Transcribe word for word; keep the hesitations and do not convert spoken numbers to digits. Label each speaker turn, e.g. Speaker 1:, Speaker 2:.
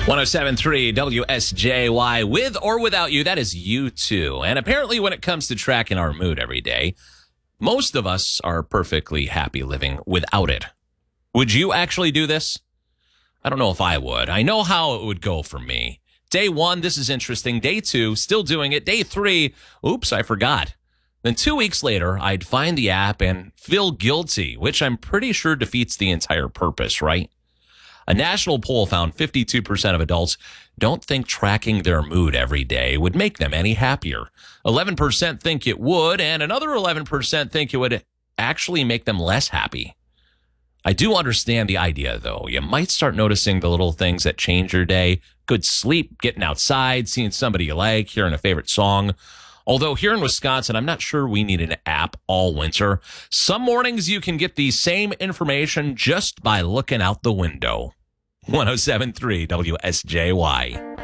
Speaker 1: one oh seven point three W S J Y, with or without you, that is you too. And apparently when it comes to tracking our mood every day, most of us are perfectly happy living without it. Would you actually do this? I don't know if I would. I know how it would go for me. Day one, this is interesting. Day two, still doing it. Day three, oops, I forgot. Then two weeks later, I'd find the app and feel guilty, which I'm pretty sure defeats the entire purpose, right? A national poll found fifty-two percent of adults don't think tracking their mood every day would make them any happier. eleven percent think it would, and another eleven percent think it would actually make them less happy. I do understand the idea, though. You might start noticing the little things that change your day. Good sleep, getting outside, seeing somebody you like, hearing a favorite song. Although here in Wisconsin, I'm not sure we need an app all winter. Some mornings you can get the same information just by looking out the window. one oh seven point three W S J Y.